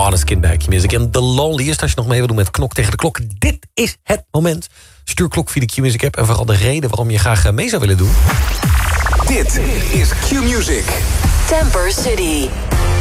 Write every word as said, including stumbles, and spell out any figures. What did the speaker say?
Måneskin bij Q-Music. En The Loneliest, als je nog mee wil doen met Knok tegen de Klok. Dit is het moment. Stuur Klok via de Q-Music app. En vooral de reden waarom je graag mee zou willen doen. Dit is Q-Music. Temper City.